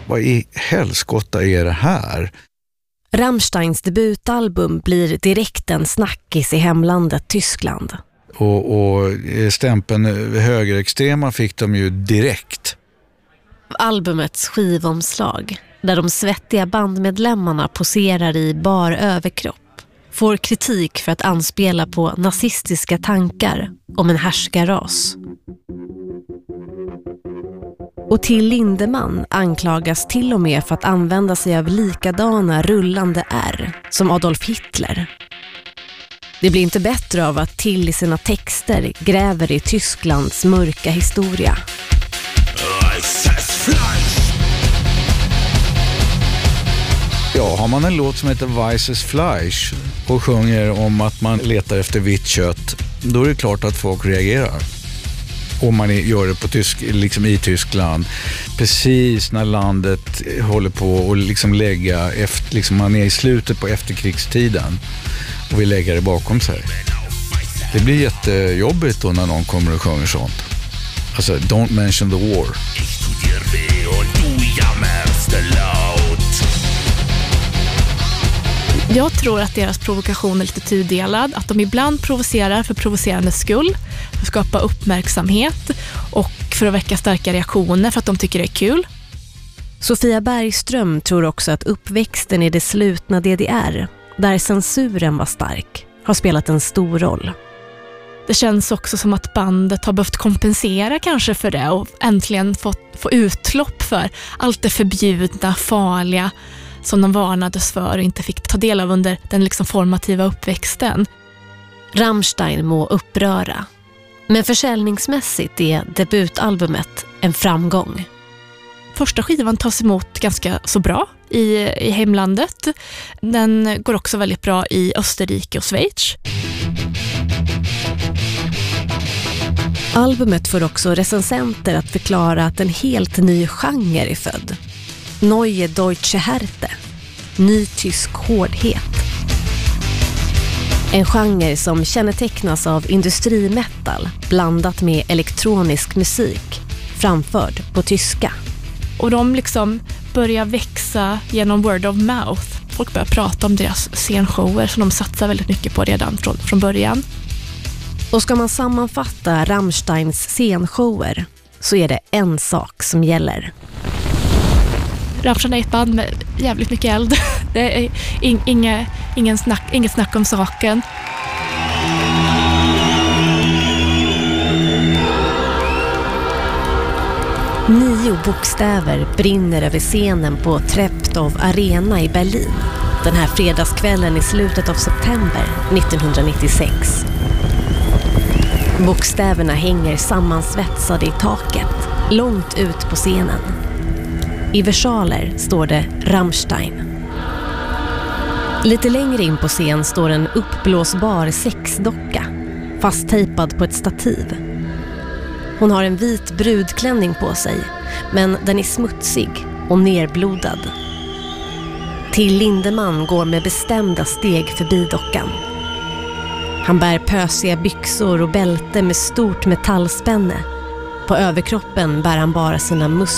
vad i helskotta är det här? Rammsteins debutalbum blir direkt en snackis i hemlandet Tyskland. Och stämpeln högerextrema fick de ju direkt. Albumets skivomslag, där de svettiga bandmedlemmarna poserar i bar överkropp, får kritik för att anspela på nazistiska tankar om en härskarras. Och Till Lindemann anklagas till och med för att använda sig av likadana rullande R som Adolf Hitler. Det blir inte bättre av att Till i sina texter gräver i Tysklands mörka historia. Ja, har man en låt som heter Weißes Fleisch och sjunger om att man letar efter vitt kött, då är det klart att folk reagerar. Om man gör det på liksom i Tyskland, precis när landet håller på att liksom lägga efter, liksom man är i slutet på efterkrigstiden och vill lägga det bakom sig. Det blir jättejobbigt då när någon kommer och sjunger sånt. Alltså, don't mention the war. Jag tror att deras provokation är lite tudelad. Att de ibland provocerar för provocerande skull, för att skapa uppmärksamhet och för att väcka starka reaktioner för att de tycker det är kul. Sofia Bergström tror också att uppväxten i det slutna DDR, där censuren var stark, har spelat en stor roll. Det känns också som att bandet har behövt kompensera kanske för det och äntligen få utlopp för allt det förbjudna, farliga som de varnades för och inte fick ta del av under den liksom formativa uppväxten. Rammstein må uppröra, men försäljningsmässigt är debutalbumet en framgång. Första skivan tas emot ganska så bra i hemlandet. Den går också väldigt bra i Österrike och Schweiz. Albumet får också recensenter att förklara att en helt ny genre är född. Neue Deutsche Härte, ny tysk hårdhet. En genre som kännetecknas av industrimetal blandat med elektronisk musik, framförd på tyska. Och de liksom börjar växa genom word of mouth. Folk börjar prata om deras scenshower som de satsar väldigt mycket på redan från början. Och ska man sammanfatta Rammsteins scenshower så är det en sak som gäller. Rammstein är ett band med jävligt mycket eld. Det är inget snack om saken. Nio bokstäver brinner över scenen på Treptow Arena i Berlin den här fredagskvällen i slutet av september 1996. Bokstäverna hänger sammansvetsade i taket, långt ut på scenen. I versaler står det Rammstein. Lite längre in på scen står en uppblåsbar sexdocka, fasttejpad på ett stativ. Hon har en vit brudklänning på sig, men den är smutsig och nerblodad. Till Lindemann går med bestämda steg förbi dockan. Han bär pösiga byxor och bälte med stort metallspänne. På överkroppen bär han bara sina muskler.